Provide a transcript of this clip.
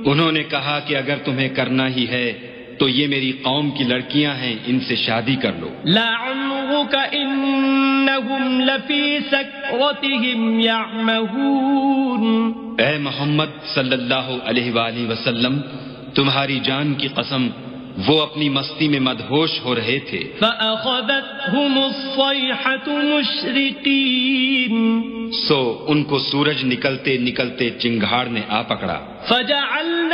उन्होंने कहा कि अगर तुम्हें करना ही है तो ये मेरी कौम की लड़कियां हैं, इनसे शादी कर लो। लअम्रुक इन्नहुम लफी सकरतिहिम यअमहून। ऐ मोहम्मद सल्लल्लाहु अलैहि वसल्लम, तुम्हारी जान की कसम, वो अपनी मस्ती में मदहोश हो रहे थे। फ़अख़ज़तहुमुस्सैहतु मुशरिकीन। सो उनको सूरज निकलते निकलते चिंगाड़ ने आ पकड़ा।